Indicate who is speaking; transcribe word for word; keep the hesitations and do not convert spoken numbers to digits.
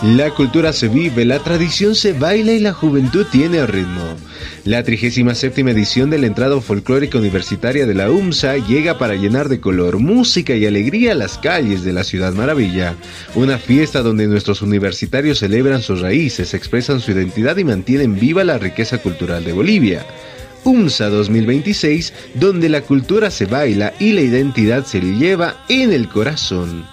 Speaker 1: La cultura se vive, la tradición se baila y la juventud tiene ritmo. La trigésima séptima edición de la entrada folclórica universitaria de la UMSA llega para llenar de color, música y alegría las calles de la Ciudad Maravilla. Una fiesta donde nuestros universitarios celebran sus raíces, expresan su identidad y mantienen viva la riqueza cultural de Bolivia. UMSA dos mil veintiséis, donde la cultura se baila y la identidad se lleva en el corazón.